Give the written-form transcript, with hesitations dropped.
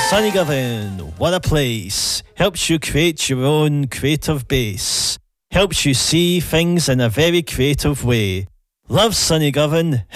Sunny Govan, what a place. Helps you create your own creative base. Helps you see things in a very creative way. Love Sunny Govan.